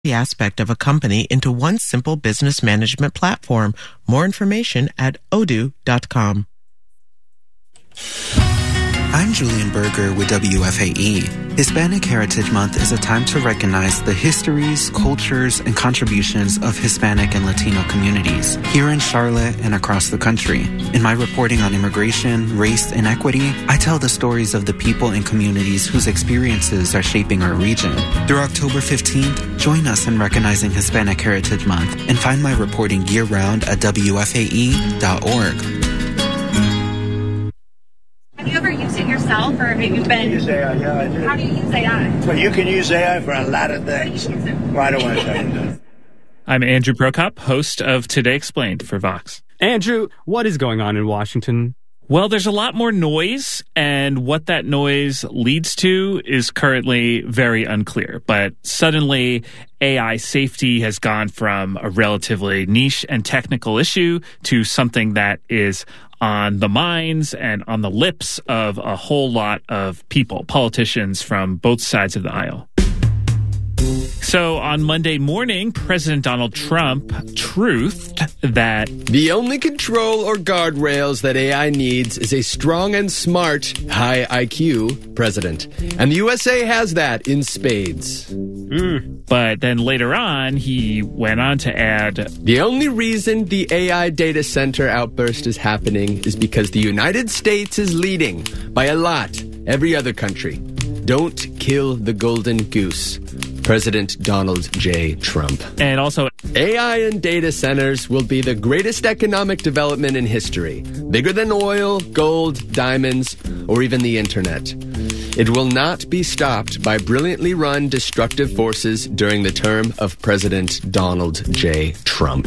aspect of a company into one simple business management platform. More information at odoo.com. I'm Julian Berger with WFAE. Hispanic Heritage Month is a time to recognize the histories, cultures, and contributions of Hispanic and Latino communities here in Charlotte and across the country. In my reporting on immigration, race, and equity, I tell the stories of the people and communities whose experiences are shaping our region. Through October 15th, join us in recognizing Hispanic Heritage Month and find my reporting year-round at WFAE.org. Have you ever used it yourself, or have you been? I use AI, yeah, I do. How do you use AI? Well, you can use AI for a lot of things. Why do I tell you that? I'm Andrew Prokop, host of Today Explained for Vox. Andrew, what is going on in Washington? Well, there's a lot more noise, and what that noise leads to is currently very unclear. But suddenly, AI safety has gone from a relatively niche and technical issue to something that is on the minds and on the lips of a whole lot of people, politicians from both sides of the aisle. So on Monday morning, President Donald Trump truthed that the only control or guardrails that AI needs is a strong and smart, high IQ president. And the USA has that in spades. But then later on, he went on to add, the only reason the AI data center outburst is happening is because the United States is leading by a lot every other country. Don't kill the golden goose. President Donald J. Trump. And also, AI and data centers will be the greatest economic development in history. Bigger than oil, gold, diamonds, or even the internet. It will not be stopped by brilliantly run destructive forces during the term of President Donald J. Trump.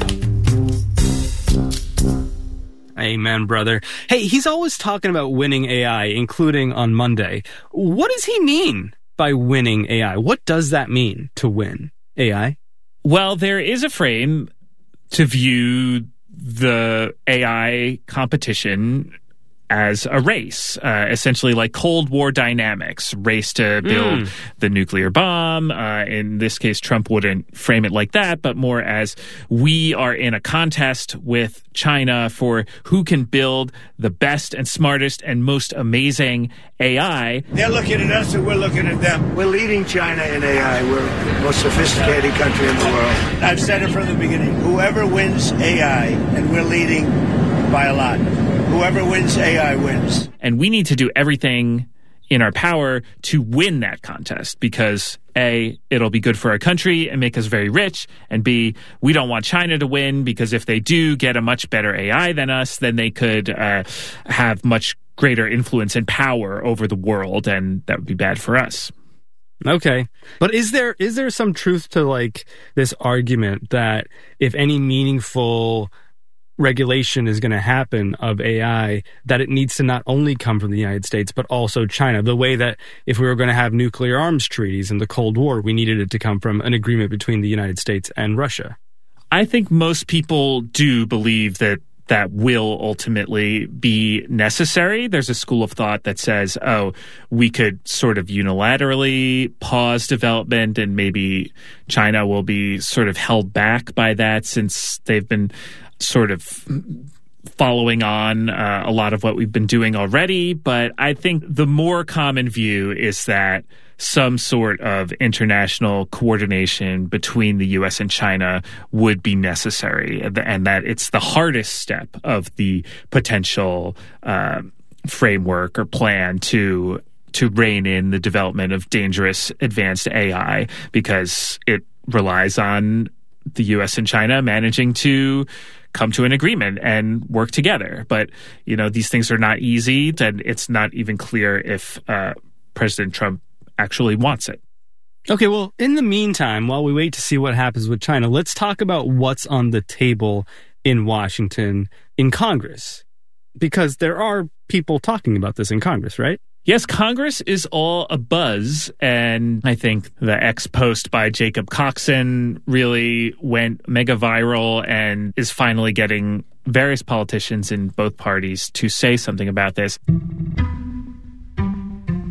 Amen, brother. Hey, he's always talking about winning AI, including on Monday. What does he mean by winning AI? What does that mean to win AI? Well, there is a frame to view the AI competition as a race, essentially like Cold War dynamics, race to build the nuclear bomb. In this case, Trump wouldn't frame it like that, but more as we are in a contest with China for who can build the best and smartest and most amazing AI. They're looking at us and we're looking at them. We're leading China in AI. We're the most sophisticated country in the world. I've said it from the beginning. Whoever wins AI, and we're leading by a lot. Whoever wins AI wins. And we need to do everything in our power to win that contest because A, it'll be good for our country and make us very rich, and B, we don't want China to win because if they do get a much better AI than us, then they could have much greater influence and power over the world, and that would be bad for us. Okay. But is there some truth to like this argument that if any meaningful regulation is going to happen of AI, that it needs to not only come from the United States, but also China? The way that if we were going to have nuclear arms treaties in the Cold War, we needed it to come from an agreement between the United States and Russia. I think most people do believe that that will ultimately be necessary. There's a school of thought that says, we could sort of unilaterally pause development and maybe China will be sort of held back by that since they've been sort of following on a lot of what we've been doing already. But I think the more common view is that some sort of international coordination between the U.S. and China would be necessary, and that it's the hardest step of the potential framework or plan to rein in the development of dangerous advanced AI because it relies on the U.S. and China managing to come to an agreement and work together. But, these things are not easy, and it's not even clear if President Trump actually wants it. Okay, well, in the meantime, while we wait to see what happens with China, let's talk about what's on the table in Washington in Congress. Because there are people talking about this in Congress, right? Yes, Congress is all abuzz, and I think the X post by Jacob Coxon really went mega viral and is finally getting various politicians in both parties to say something about this.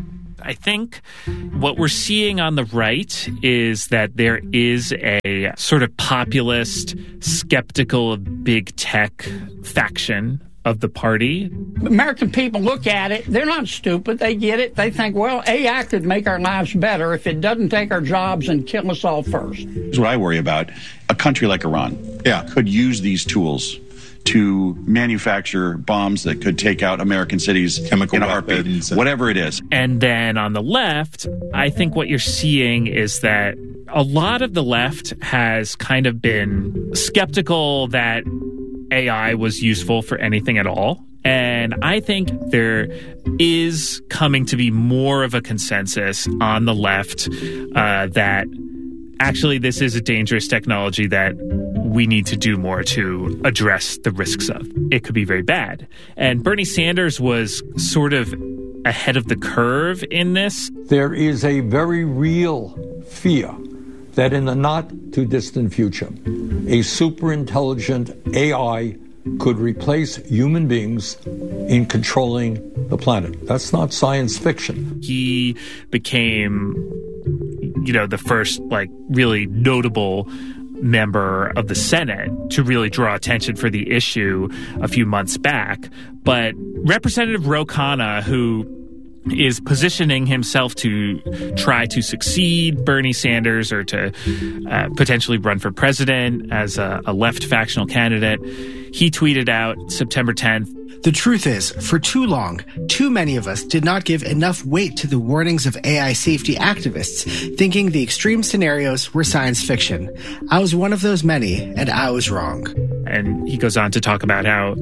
I think what we're seeing on the right is that there is a sort of populist, skeptical of big tech faction of the party. American people look at it. They're not stupid. They get it. They think, well, AI could make our lives better if it doesn't take our jobs and kill us all first. Here's what I worry about. A country like Iran could use these tools to manufacture bombs that could take out American cities chemical in a heartbeat, whatever it is. And then on the left, I think what you're seeing is that a lot of the left has kind of been skeptical that AI was useful for anything at all. And I think there is coming to be more of a consensus on the left that actually this is a dangerous technology that we need to do more to address the risks of. It could be very bad. And Bernie Sanders was sort of ahead of the curve in this. There is a very real fear that in the not-too-distant future, a superintelligent AI could replace human beings in controlling the planet. That's not science fiction. He became, the first, really notable member of the Senate to really draw attention for the issue a few months back. But Representative Ro Khanna, who is positioning himself to try to succeed Bernie Sanders or to potentially run for president as a left factional candidate, he tweeted out September 10th, "The truth is, for too long, too many of us did not give enough weight to the warnings of AI safety activists, thinking the extreme scenarios were science fiction. I was one of those many, and I was wrong." And he goes on to talk about how,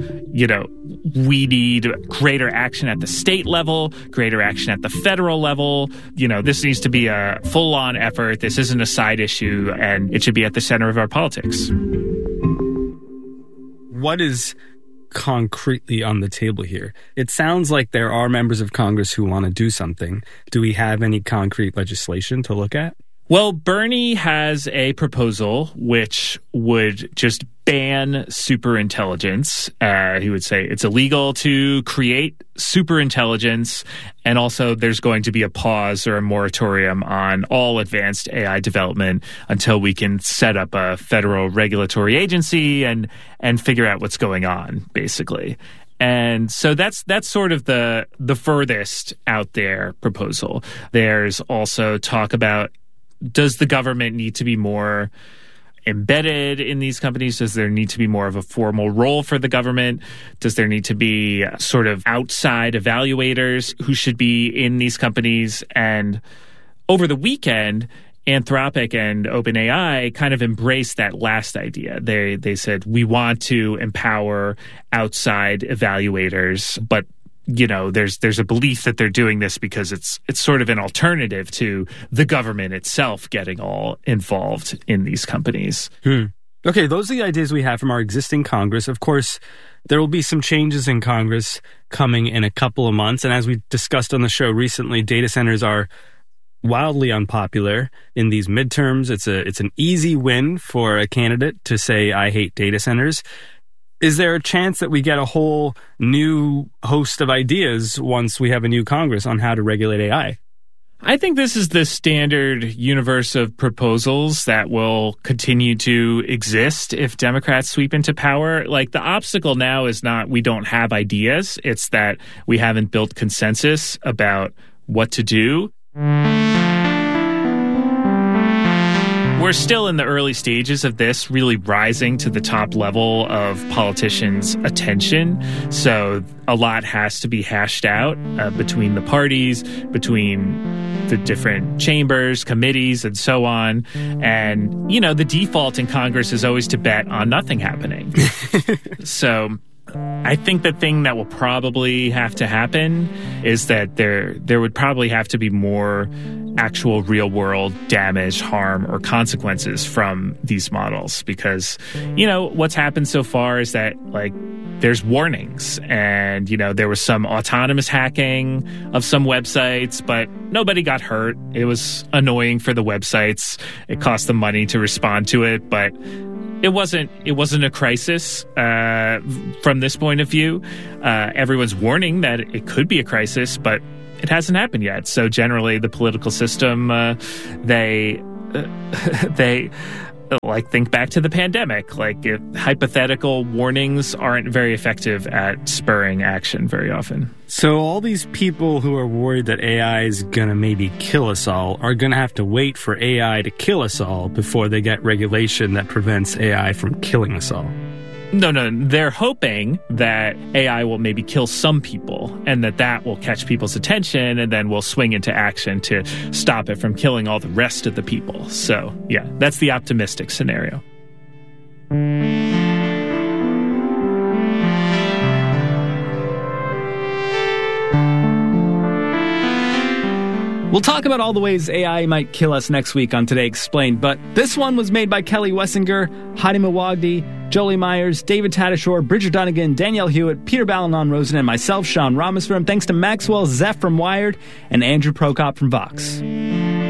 we need greater action at the state level, greater action at the federal level. This needs to be a full-on effort. This isn't a side issue, and it should be at the center of our politics. What is concretely on the table here? It sounds like there are members of Congress who want to do something. Do we have any concrete legislation to look at? Well, Bernie has a proposal which would just ban superintelligence. He would say it's illegal to create superintelligence, and also there's going to be a pause or a moratorium on all advanced AI development until we can set up a federal regulatory agency and figure out what's going on, basically. And so that's sort of the furthest out there proposal. There's also talk about, does the government need to be more embedded in these companies? Does there need to be more of a formal role for the government? Does there need to be sort of outside evaluators who should be in these companies? And over the weekend, Anthropic and OpenAI kind of embraced that last idea. They said, we want to empower outside evaluators, but there's a belief that they're doing this because it's sort of an alternative to the government itself getting all involved in these companies. Okay, those are the ideas we have from our existing Congress. Of course, there will be some changes in Congress coming in a couple of months. And as we discussed on the show recently, data centers are wildly unpopular in these midterms. It's an easy win for a candidate to say, I hate data centers. Is there a chance that we get a whole new host of ideas once we have a new Congress on how to regulate AI? I think this is the standard universe of proposals that will continue to exist if Democrats sweep into power. The obstacle now is not we don't have ideas. It's that we haven't built consensus about what to do. We're still in the early stages of this really rising to the top level of politicians' attention. So a lot has to be hashed out between the parties, between the different chambers, committees, and so on. And, the default in Congress is always to bet on nothing happening. So I think the thing that will probably have to happen is that there would probably have to be more actual real-world damage, harm, or consequences from these models. Because, what's happened so far is that, there's warnings. And, there was some autonomous hacking of some websites, but nobody got hurt. It was annoying for the websites. It cost them money to respond to it, but it wasn't a crisis from this point of view. Everyone's warning that it could be a crisis, but it hasn't happened yet. So generally, the political system, they think back to the pandemic. Hypothetical warnings aren't very effective at spurring action very often. So all these people who are worried that AI is going to maybe kill us all are going to have to wait for AI to kill us all before they get regulation that prevents AI from killing us all. No, they're hoping that AI will maybe kill some people and that will catch people's attention and then we'll swing into action to stop it from killing all the rest of the people. So, yeah, that's the optimistic scenario. We'll talk about all the ways AI might kill us next week on Today Explained, but this one was made by Kelly Wessinger, Heidi Mawagdi, Jolie Myers, David Tadashore, Bridget Dunnigan, Danielle Hewitt, Peter Balanon-Rosen, and myself, Sean Rameswaram. Thanks to Maxwell Zeff from Wired and Andrew Prokop from Vox.